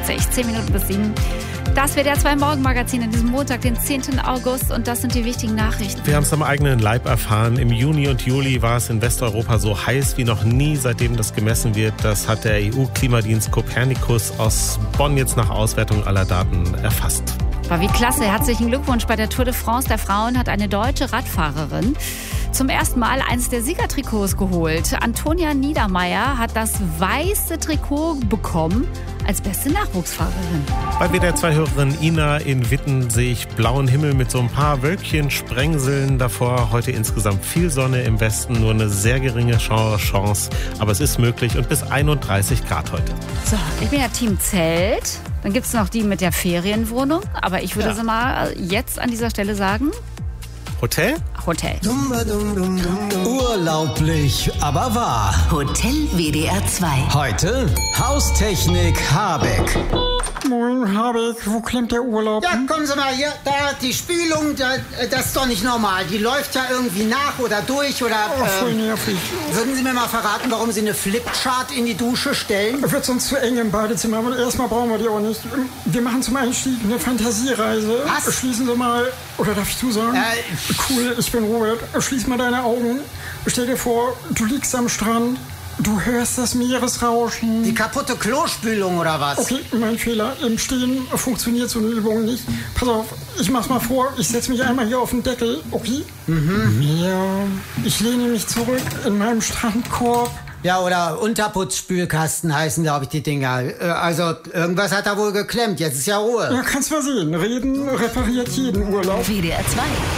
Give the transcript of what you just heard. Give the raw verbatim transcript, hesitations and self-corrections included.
fünfzig, zehn Minuten bis sieben. Das wird der zwei Morgen-Magazin an diesem Montag, den zehnten August. Und das sind die wichtigen Nachrichten. Wir haben es am eigenen Leib erfahren. Im Juni und Juli war es in Westeuropa so heiß wie noch nie, seitdem das gemessen wird. Das hat der E U-Klimadienst Copernicus aus Bonn jetzt nach Auswertung aller Daten erfasst. War wie klasse. Herzlichen Glückwunsch. Bei der Tour de France der Frauen hat eine deutsche Radfahrerin zum ersten Mal eines der Siegertrikots geholt. Antonia Niedermeyer hat das weiße Trikot bekommen als beste Nachwuchsfahrerin. Bei W D R zwei-Hörerin Ina in Witten sehe ich blauen Himmel mit so ein paar Wölkchen, Sprengseln davor. Heute insgesamt viel Sonne im Westen, nur eine sehr geringe Chance. Aber es ist möglich und bis einunddreißig Grad heute. So, ich bin ja Team Zelt. Dann gibt es noch die mit der Ferienwohnung. Aber ich würde Ja. sie mal jetzt an dieser Stelle sagen: Hotel? Hotel. Urlaublich, aber wahr. Hotel W D R zwei. Heute Haustechnik Habeck. Moin, Habeck, wo klemmt der Urlaub? Ja, kommen Sie mal hier, da, die Spülung, da, das ist doch nicht normal. Die läuft ja irgendwie nach oder durch oder... Oh, voll ähm, nervig. würden Sie mir mal verraten, warum Sie eine Flipchart in die Dusche stellen? Wird sonst zu eng im Badezimmer, aber erstmal brauchen wir die auch nicht. Wir machen zum Einstieg eine Fantasiereise. Was? Schließen Sie mal, oder darf ich zusagen? Äh, cool, ich bin Robert. Schließ mal deine Augen. Stell dir vor, du liegst am Strand. Du hörst das Meeresrauschen. Die kaputte Klospülung oder was? Okay, mein Fehler. Im Stehen funktioniert so eine Übung nicht. Pass auf, ich mach's mal vor. Ich setz mich einmal hier auf den Deckel, okay? Mhm. Ja. Ich lehne mich zurück in meinem Strandkorb. Ja, oder Unterputzspülkasten heißen, glaube ich, die Dinger. Äh, Also, irgendwas hat da wohl geklemmt. Jetzt ist ja Ruhe. Ja, kannst mal sehen. Reden repariert jeden Urlaub. W D R zwei.